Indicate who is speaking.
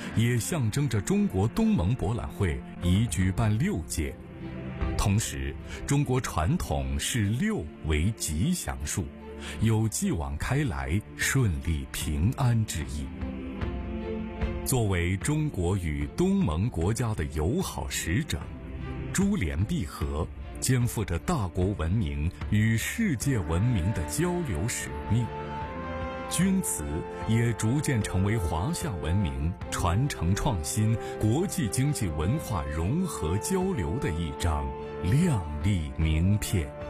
Speaker 1: 也象征着中国东盟博览会已举办6届。同时，中国传统视6为吉祥数，有继往开来、顺利平安之意。作为中国与东盟国家的友好使者，珠联璧合，肩负着大国文明与世界文明的交流使命。钧瓷也逐渐成为华夏文明传承创新、国际经济文化融合交流的一张亮丽名片。